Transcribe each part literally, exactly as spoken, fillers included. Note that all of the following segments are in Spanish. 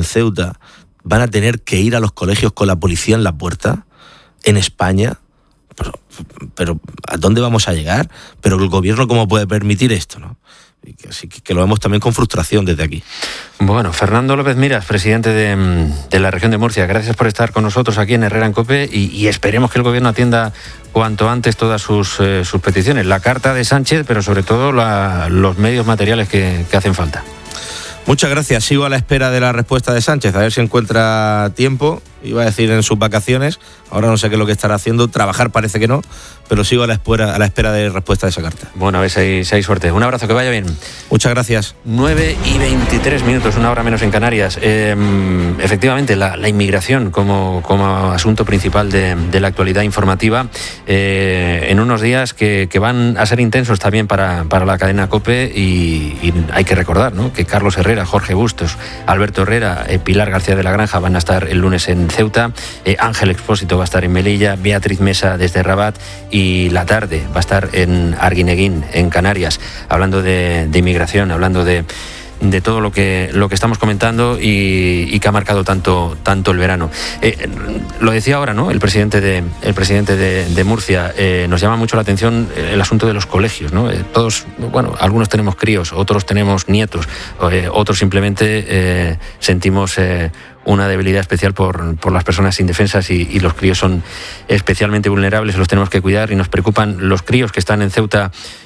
en Ceuta van a tener que ir a los colegios con la policía en la puerta, en España. Pero, pero ¿a dónde vamos a llegar? Pero el gobierno, ¿cómo puede permitir esto, no? Así que, que lo vemos también con frustración desde aquí. Bueno, Fernando López Miras, presidente de, de la región de Murcia, gracias por estar con nosotros aquí en Herrera en COPE y, y esperemos que el gobierno atienda cuanto antes todas sus, eh, sus peticiones. La carta de Sánchez, pero sobre todo la, los medios materiales que, que hacen falta. Muchas gracias. Sigo a la espera de la respuesta de Sánchez, a ver si encuentra tiempo. Iba a decir en sus vacaciones, ahora no sé qué es lo que estará haciendo, trabajar parece que no, pero sigo a la espera, a la espera de respuesta de esa carta. Bueno, a ver si hay, si hay suerte. Un abrazo, que vaya bien. Muchas gracias. nueve y veintitrés minutos, una hora menos en Canarias. Eh, efectivamente, la, la inmigración como, como asunto principal de, de la actualidad informativa, eh, en unos días que, que van a ser intensos también para, para la cadena COPE y, y hay que recordar, ¿no?, que Carlos Herrera, Jorge Bustos, Alberto Herrera, eh, Pilar García de la Granja van a estar el lunes en Ceuta, eh, Ángel Expósito va a estar en Melilla, Beatriz Mesa desde Rabat y la tarde va a estar en Arguineguín, en Canarias, hablando de, de inmigración, hablando de, de todo lo que, lo que estamos comentando y, y que ha marcado tanto, tanto el verano. Eh, lo decía ahora, ¿no?, el presidente de, el presidente de, de Murcia, eh, nos llama mucho la atención el asunto de los colegios, ¿no? Eh, todos, bueno, algunos tenemos críos, otros tenemos nietos, eh, otros simplemente eh, sentimos eh, una debilidad especial por, por las personas indefensas y, y los críos son especialmente vulnerables, los tenemos que cuidar y nos preocupan los críos que están en Ceuta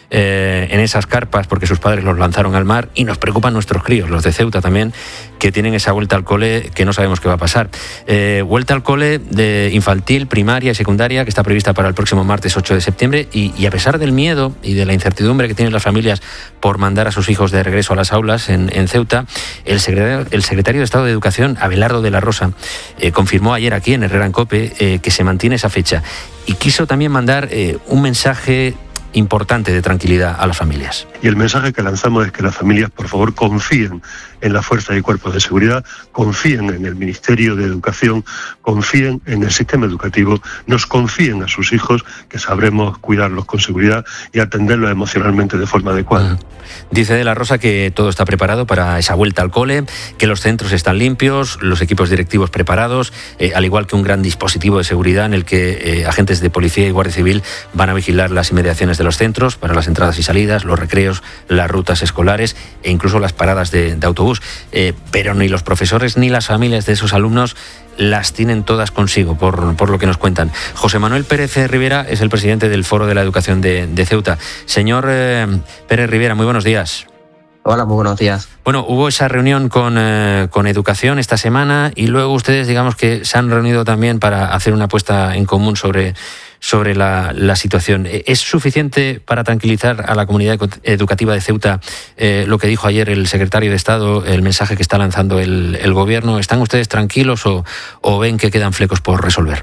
eh, en esas carpas porque sus padres los lanzaron al mar y nos preocupan nuestros críos, los de Ceuta también, que tienen esa vuelta al cole que no sabemos qué va a pasar. Eh, vuelta al cole de infantil, primaria y secundaria que está prevista para el próximo martes ocho de septiembre y, y a pesar del miedo y de la incertidumbre que tienen las familias por mandar a sus hijos de regreso a las aulas en, en Ceuta, el secretario, el secretario de Estado de Educación, Abelardo de la Rosa, eh, confirmó ayer aquí en Herrera en COPE eh, que se mantiene esa fecha y quiso también mandar eh, un mensaje importante de tranquilidad a las familias. Y el mensaje que lanzamos es que las familias, por favor, confíen en las fuerzas y cuerpos de seguridad, confíen en el Ministerio de Educación, confíen en el sistema educativo, nos confíen a sus hijos, que sabremos cuidarlos con seguridad y atenderlos emocionalmente de forma adecuada. Uh-huh. Dice de la Rosa que todo está preparado para esa vuelta al cole, que los centros están limpios, los equipos directivos preparados, eh, al igual que un gran dispositivo de seguridad en el que eh, agentes de policía y guardia civil van a vigilar las inmediaciones de los centros para las entradas y salidas, los recreos, las rutas escolares e incluso las paradas de, de autobús. Eh, pero ni los profesores ni las familias de esos alumnos las tienen todas consigo, por, por lo que nos cuentan. José Manuel Pérez Rivera es el presidente del Foro de la Educación de, de Ceuta. Señor eh, Pérez Rivera, muy buenos días. Hola, muy buenos días. Bueno, hubo esa reunión con, eh, con Educación esta semana y luego ustedes, digamos que se han reunido también para hacer una apuesta en común sobre, sobre la, la situación. ¿Es suficiente para tranquilizar a la comunidad educativa de Ceuta eh, lo que dijo ayer el secretario de Estado, el mensaje que está lanzando el, el gobierno? ¿Están ustedes tranquilos o, o ven que quedan flecos por resolver?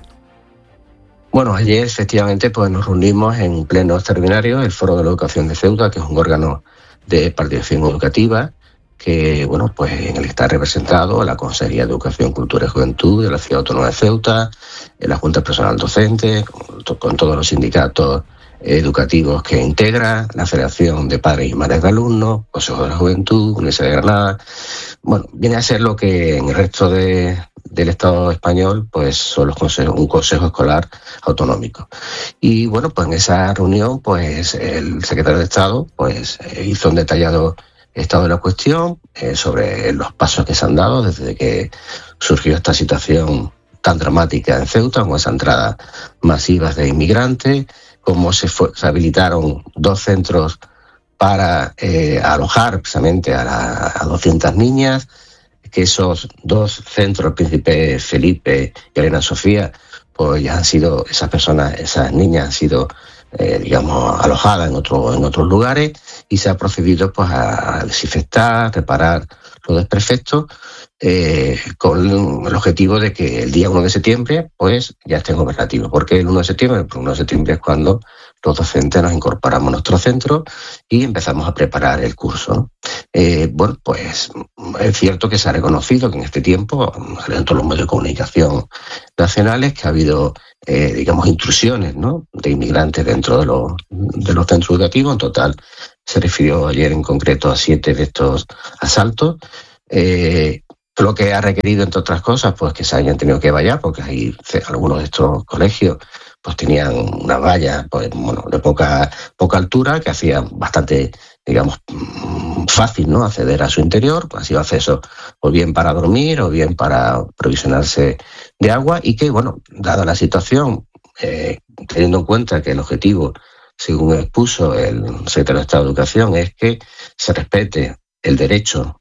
Bueno, ayer efectivamente pues nos reunimos en pleno extraordinario el Foro de la Educación de Ceuta, que es un órgano de participación educativa, que bueno, pues en el está representado la Consejería de Educación, Cultura y Juventud de la Ciudad Autónoma de Ceuta, la Junta Personal Docente, con, con todos los sindicatos educativos que integra, la Federación de Padres y Madres de Alumnos, Consejo de la Juventud, Universidad de Granada. Bueno, viene a ser lo que en el resto de, del Estado español pues son los consejos, un consejo escolar autonómico. Y bueno, pues en esa reunión pues el secretario de Estado pues hizo un detallado estado de la cuestión eh, sobre los pasos que se han dado desde que surgió esta situación tan dramática en Ceuta, con esa entrada masiva de inmigrantes, cómo se, fue, se habilitaron dos centros para eh, alojar precisamente a, la, a doscientas niñas, que esos dos centros, el Príncipe Felipe y Elena Sofía, pues ya han sido, esas personas, esas niñas han sido, eh, digamos, alojadas en, otro, en otros lugares y se ha procedido pues a desinfectar, reparar los desperfectos, eh, con el objetivo de que el día uno de septiembre pues ya estén operativos. ¿Por qué el uno de septiembre? Porque el uno de septiembre es cuando los docentes nos incorporamos a nuestro centro y empezamos a preparar el curso, ¿no? Eh, bueno, pues es cierto que se ha reconocido que en este tiempo, en todos los medios de comunicación nacionales, que ha habido, eh, digamos, intrusiones, ¿no?, de inmigrantes dentro de los, de los centros educativos. En total se refirió ayer en concreto a siete de estos asaltos. Eh, Lo que ha requerido, entre otras cosas, pues que se hayan tenido que vallar, porque hay algunos de estos colegios pues tenían una valla pues, bueno, de poca, poca altura, que hacía bastante, digamos, fácil, ¿no?, acceder a su interior, pues ha sido acceso o bien para dormir o bien para provisionarse de agua, y que, bueno, dada la situación, eh, teniendo en cuenta que el objetivo, según expuso el secretario de Estado de Educación, es que se respete el derecho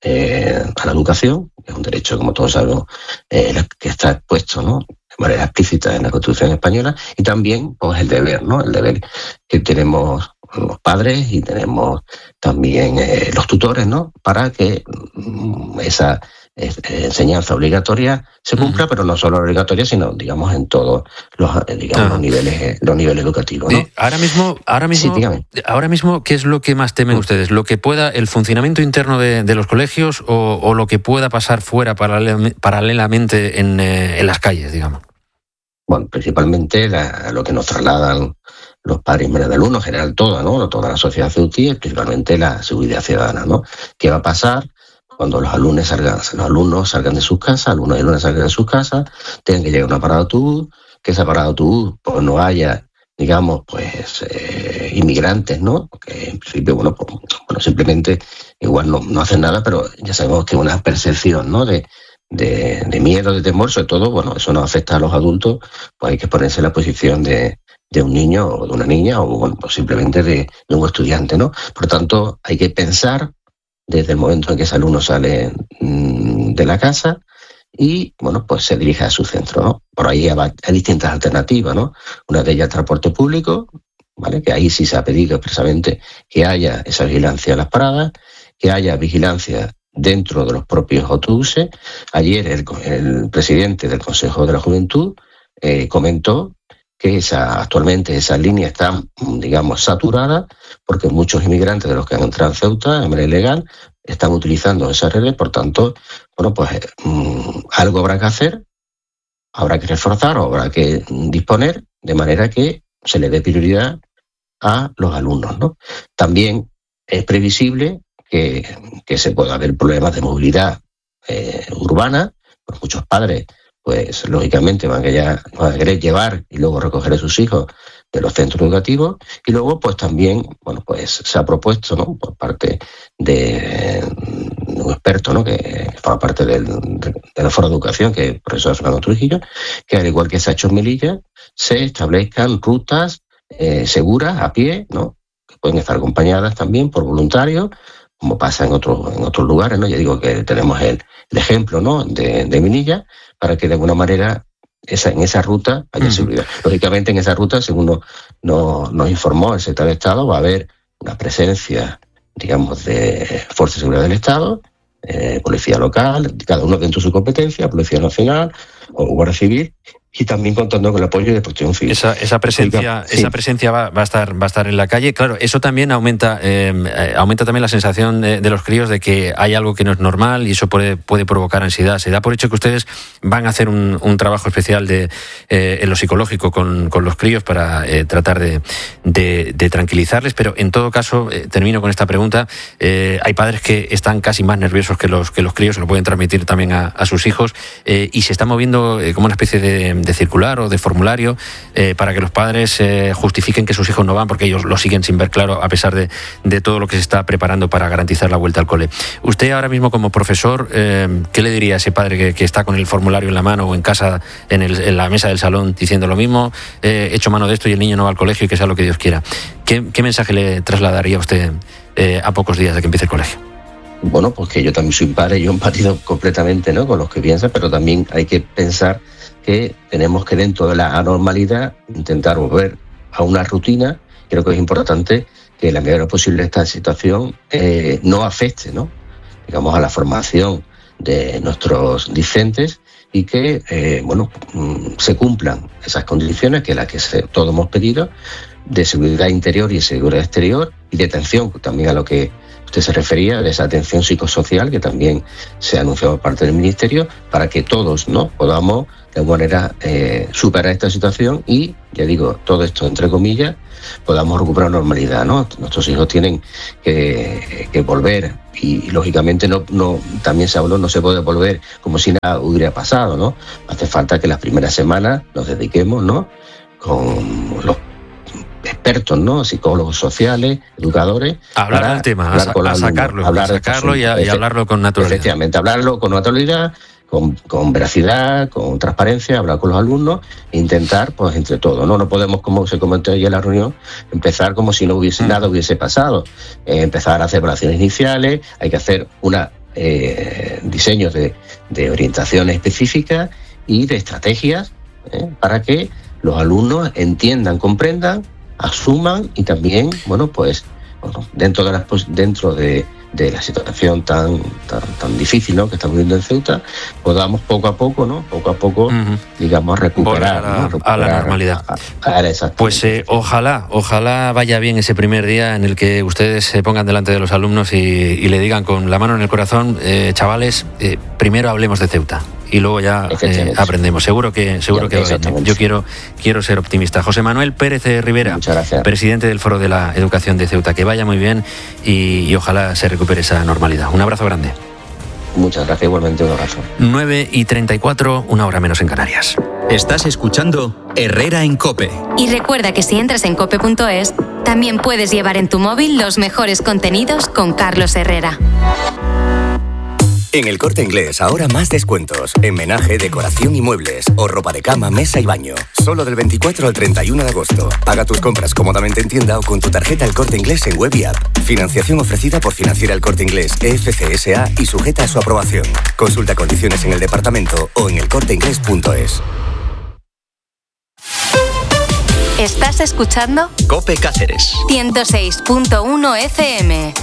eh, a la educación, que es un derecho, como todos sabemos, eh, que está expuesto, ¿no?, de manera explícita en la Constitución española, y también pues el deber, ¿no?, el deber que tenemos los padres y tenemos también eh, los tutores, ¿no?, para que mm, esa eh, enseñanza obligatoria se cumpla, uh-huh. pero no solo obligatoria, sino, digamos, en todos los, eh, digamos, uh-huh. los niveles, los niveles educativos, ¿no? Sí, ahora mismo, ahora mismo, sí, ahora mismo, ¿qué es lo que más temen uh-huh. ustedes? ¿Lo que pueda, el funcionamiento interno de, de los colegios o, o lo que pueda pasar fuera paralel, paralelamente en, eh, en las calles, digamos? Bueno, principalmente la, lo que nos trasladan los padres y madres de alumnos, en general toda, ¿no?, toda la sociedad ceutí, es principalmente la seguridad ciudadana, ¿no? ¿Qué va a pasar cuando los alumnos salgan, los alumnos salgan de sus casas, alumnos y alumnas salgan de sus casas, tengan que llegar a una parada de autobús, que esa parada de autobús pues no haya, digamos, pues eh, inmigrantes, ¿no? Que en principio, bueno, pues, bueno simplemente igual no, no hacen nada, pero ya sabemos que una percepción, ¿no?, de De, de miedo, de temor, sobre todo, bueno, eso nos afecta a los adultos, pues hay que ponerse en la posición de, de un niño o de una niña o, bueno, pues simplemente de, de un estudiante, ¿no? Por tanto, hay que pensar desde el momento en que ese alumno sale mmm, de la casa y, bueno, pues se dirige a su centro, ¿no? Por ahí hay, hay distintas alternativas, ¿no? Una de ellas, transporte público, ¿vale? Que ahí sí se ha pedido expresamente que haya esa vigilancia en las paradas, que haya vigilancia dentro de los propios autobuses. Ayer el, el presidente del Consejo de la Juventud eh, comentó que esa, actualmente esas líneas están, digamos, saturadas porque muchos inmigrantes de los que han entrado en Ceuta de manera ilegal están utilizando esas redes. Por tanto, bueno, pues mmm, algo habrá que hacer, habrá que reforzar o habrá que disponer de manera que se le dé prioridad a los alumnos, ¿no? También es previsible Que, que se pueda haber problemas de movilidad eh, urbana, pues muchos padres, pues lógicamente van a, ya, van a querer llevar y luego recoger a sus hijos de los centros educativos, y luego pues también, bueno, pues se ha propuesto, ¿no?, por parte de, de un experto, ¿no?, que forma parte del, de, de la Foro de Educación, que es el profesor Fernando Trujillo, que al igual que se ha hecho en Melilla, se establezcan rutas eh, seguras a pie, ¿no?, que pueden estar acompañadas también por voluntarios, como pasa en otros en otros lugares, ¿no? Ya digo que tenemos el, el ejemplo, ¿no?, de, de Minilla, para que de alguna manera esa, en esa ruta haya uh-huh. seguridad. Lógicamente en esa ruta, según nos, nos, nos informó el secretario de Estado, va a haber una presencia, digamos, de Fuerzas de Seguridad del Estado, eh, policía local, cada uno dentro de su competencia, Policía Nacional o Guardia Civil, y también contando con el apoyo de Protección Civil. Esa, esa presencia, sí. esa presencia va, va a estar, va a estar en la calle. Claro, eso también aumenta, eh, aumenta también la sensación de, de los críos de que hay algo que no es normal y eso puede, puede provocar ansiedad. Se da por hecho que ustedes van a hacer un, un trabajo especial de, eh, en lo psicológico con, con los críos para eh, tratar de, de, de tranquilizarles, pero en todo caso, eh, termino con esta pregunta. Eh, hay padres que están casi más nerviosos que los, que los críos, se lo pueden transmitir también a, a sus hijos, eh, y se está moviendo eh, como una especie de de circular o de formulario eh, para que los padres eh, justifiquen que sus hijos no van porque ellos lo siguen sin ver claro a pesar de, de todo lo que se está preparando para garantizar la vuelta al cole. Usted ahora mismo como profesor, eh, ¿qué le diría a ese padre que, que está con el formulario en la mano o en casa, en, el, en la mesa del salón, diciendo lo mismo, eh, he hecho mano de esto y el niño no va al colegio y que sea lo que Dios quiera? ¿Qué, qué mensaje le trasladaría a usted eh, a pocos días de que empiece el colegio? Bueno, pues que yo también soy padre, yo empatizo completamente, ¿no?, con los que piensan, pero también hay que pensar que tenemos que, dentro de la anormalidad, intentar volver a una rutina. Creo que es importante que en la medida posible esta situación eh, no afecte, ¿no?, digamos, a la formación de nuestros discentes y que eh, bueno, se cumplan esas condiciones que las que se, todos hemos pedido, de seguridad interior y seguridad exterior, y de atención también a lo que usted se refería, de esa atención psicosocial que también se ha anunciado por parte del Ministerio, para que todos, ¿no?, podamos de alguna manera eh, superar esta situación y, ya digo, todo esto entre comillas, podamos recuperar normalidad, ¿no? Nuestros hijos tienen que, que volver y, y lógicamente no, no, también se habló, no se puede volver como si nada hubiera pasado, ¿no? Hace falta que las primeras semanas nos dediquemos, ¿no?, con los expertos, ¿no?, psicólogos sociales, educadores, hablar del tema, a, sa- a sacarlo, hablar a sacarlo y, a, y hablarlo con naturalidad. Efectivamente, hablarlo con naturalidad, con, con veracidad, con transparencia, hablar con los alumnos e intentar, pues entre todos, ¿no? No podemos, como se comentó ayer en la reunión, empezar como si no hubiese mm. nada hubiese pasado. Eh, empezar a hacer evaluaciones iniciales, hay que hacer una eh, diseños de, de orientaciones específicas y de estrategias eh, para que los alumnos entiendan, comprendan, asuman y también, bueno, pues bueno, dentro de las dentro de, de la situación tan, tan tan difícil, ¿no?, que estamos viviendo en Ceuta, podamos poco a poco, ¿no?, poco a poco, uh-huh. digamos, recuperar, a, ¿no? recuperar a la normalidad. A, a, a pues eh, ojalá, ojalá vaya bien ese primer día en el que ustedes se pongan delante de los alumnos y, y le digan con la mano en el corazón, eh, chavales, eh, primero hablemos de Ceuta. Y luego ya eh, aprendemos. Seguro que seguro que yo quiero quiero ser optimista. José Manuel Pérez Rivera, presidente del Foro de la Educación de Ceuta. Que vaya muy bien y, y ojalá se recupere esa normalidad. Un abrazo grande. Muchas gracias, igualmente un abrazo. nueve y treinta y cuatro, una hora menos en Canarias. Estás escuchando Herrera en COPE. Y recuerda que si entras en cope punto es, también puedes llevar en tu móvil los mejores contenidos con Carlos Herrera. En El Corte Inglés, ahora más descuentos. En menaje, decoración y muebles. O ropa de cama, mesa y baño. Solo del veinticuatro al treinta y uno de agosto. Paga tus compras cómodamente en tienda o con tu tarjeta El Corte Inglés en web y app. Financiación ofrecida por Financiera El Corte Inglés, E F C S A y sujeta a su aprobación. Consulta condiciones en el departamento o en el corte inglés punto es. ¿Estás escuchando? COPE Cáceres. ciento seis punto uno F M.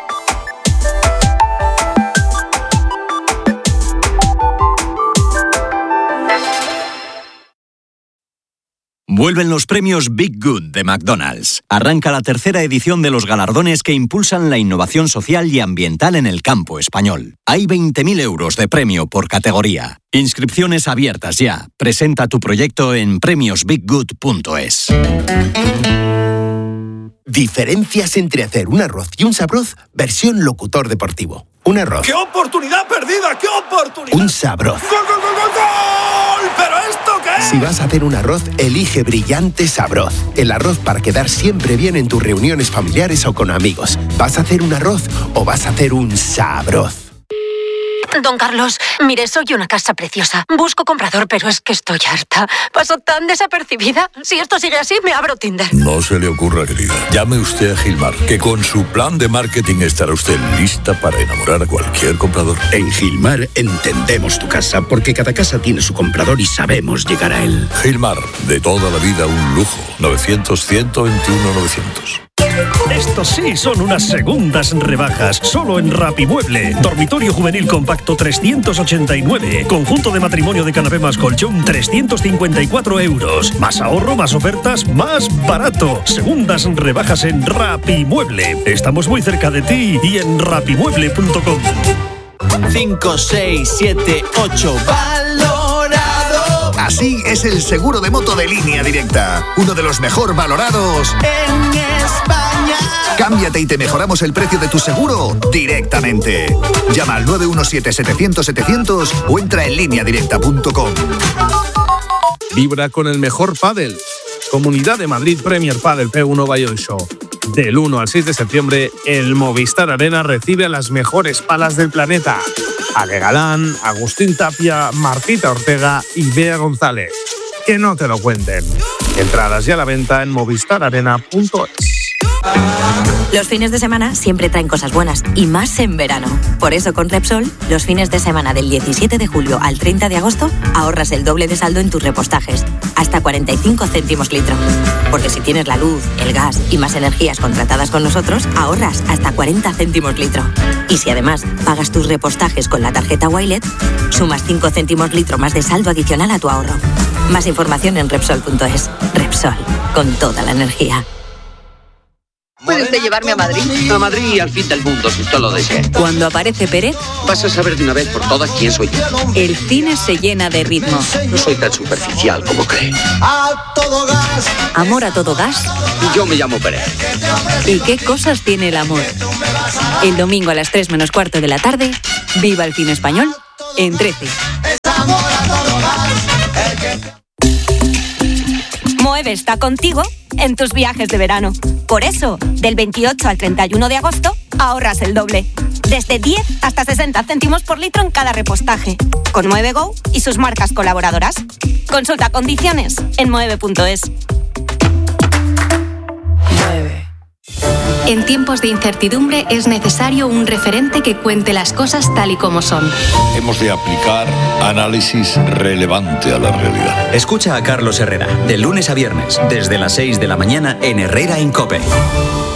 Vuelven los premios Big Good de McDonald's. Arranca la tercera edición de los galardones que impulsan la innovación social y ambiental en el campo español. Hay veinte mil euros de premio por categoría. Inscripciones abiertas ya. Presenta tu proyecto en premios big good punto es. Diferencias entre hacer un arroz y un sabroz versión locutor deportivo. Un arroz. ¡Qué oportunidad perdida! ¡Qué oportunidad! Un sabroz. ¡Gol, gol, gol, gol, gol! ¿Pero esto qué es? Si vas a hacer un arroz, elige Brillante Sabroz. El arroz para quedar siempre bien en tus reuniones familiares o con amigos. ¿Vas a hacer un arroz o vas a hacer un sabroz? Don Carlos, mire, soy una casa preciosa. Busco comprador, pero es que estoy harta. Paso tan desapercibida. Si esto sigue así, me abro Tinder. No se le ocurra, querida. Llame usted a Gilmar, que con su plan de marketing estará usted lista para enamorar a cualquier comprador. En Gilmar entendemos tu casa, porque cada casa tiene su comprador y sabemos llegar a él. Gilmar, de toda la vida un lujo. novecientos, ciento veintiuno, novecientos. Estos sí son unas segundas rebajas, solo en Rapimueble. Dormitorio juvenil compacto trescientos ochenta y nueve. Conjunto de matrimonio de canapé más colchón trescientos cincuenta y cuatro euros. Más ahorro, más ofertas, más barato. Segundas rebajas en Rapimueble. Estamos muy cerca de ti y en rapimueble punto com. cinco, seis, siete, ocho, valorado. Así es el seguro de moto de Línea Directa. Uno de los mejor valorados en España. Cámbiate y te mejoramos el precio de tu seguro directamente. Llama al nueve uno siete, setecientos, setecientos o entra en línea directa punto com. Vibra con el mejor pádel. Comunidad de Madrid Premier Padel P uno Bayo Show. Del uno al seis de septiembre, el Movistar Arena recibe a las mejores palas del planeta. Ale Galán, Agustín Tapia, Marcita Ortega y Bea González. Que no te lo cuenten. Entradas ya a la venta en movistar arena punto es. Los fines de semana siempre traen cosas buenas, y más en verano. Por eso con Repsol, los fines de semana del diecisiete de julio al treinta de agosto, ahorras el doble de saldo en tus repostajes, hasta cuarenta y cinco céntimos litro. Porque si tienes la luz, el gas y más energías contratadas con nosotros, ahorras hasta cuarenta céntimos litro. Y si además pagas tus repostajes con la tarjeta Wilet, sumas cinco céntimos litro más de saldo adicional a tu ahorro. Más información en Repsol punto es. Repsol, con toda la energía. ¿Puede usted llevarme a Madrid? A Madrid y al fin del mundo, si usted lo desea. Cuando aparece Pérez, vas a saber de una vez por todas quién soy yo. el cine se llena de ritmo. No soy tan superficial como cree. Amor a todo gas. Y yo me llamo Pérez. ¿Y qué cosas tiene el amor? El domingo a las tres menos cuarto de la tarde, viva el cine español en trece. Moeve está contigo en tus viajes de verano. Por eso, del veintiocho al treinta y uno de agosto, ahorras el doble. Desde diez hasta sesenta céntimos por litro en cada repostaje. Con Moeve Go y sus marcas colaboradoras. Consulta condiciones en moeve punto es. En tiempos de incertidumbre es necesario un referente que cuente las cosas tal y como son. Hemos de aplicar análisis relevante a la realidad. Escucha a Carlos Herrera, de lunes a viernes, desde las seis de la mañana en Herrera en COPE.